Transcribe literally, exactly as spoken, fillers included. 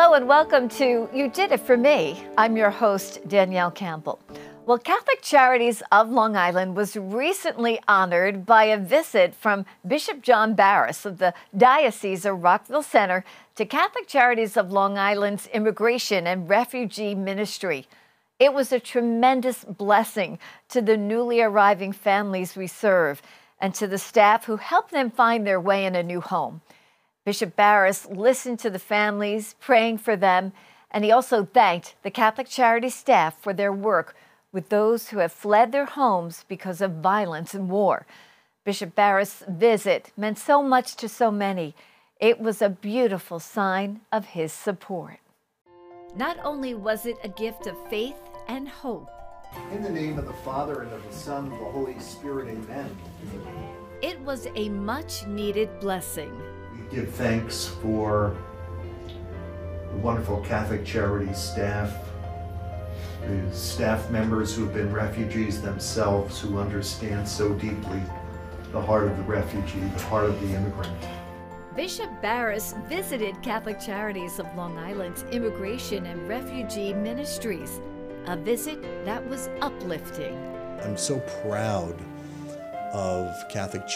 Hello and welcome to You Did It For Me. I'm your host, Danielle Campbell. Well, Catholic Charities of Long Island was recently honored by a visit from Bishop John Barris of the Diocese of Rockville Centre to Catholic Charities of Long Island's Immigration and Refugee Ministry. It was a tremendous blessing to the newly arriving families we serve and to the staff who help them find their way in a new home. Bishop Barris listened to the families, praying for them, and he also thanked the Catholic Charities staff for their work with those who have fled their homes because of violence and war. Bishop Barris' visit meant so much to so many. It was a beautiful sign of his support. Not only was it a gift of faith and hope. In the name of the Father, and of the Son, and of the Holy Spirit, amen. It was a much-needed blessing. We give thanks for the wonderful Catholic Charities staff, the staff members who have been refugees themselves, who understand so deeply the heart of the refugee, the heart of the immigrant. Bishop Barris visited Catholic Charities of Long Island's Immigration and Refugee Ministries, a visit that was uplifting. I'm so proud of Catholic